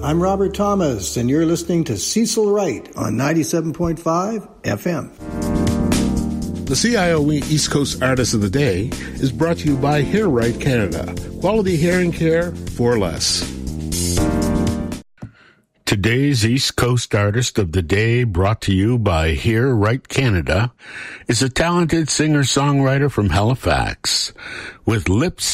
I'm Robert Thomas, and you're listening to Cecil Wright on 97.5 FM. The CIOE East Coast Artist of the Day is brought to you by Hair Right Canada. Quality hearing care for less. Today's East Coast Artist of the Day, brought to you by Hear Right Canada, is a talented singer-songwriter from Halifax with lips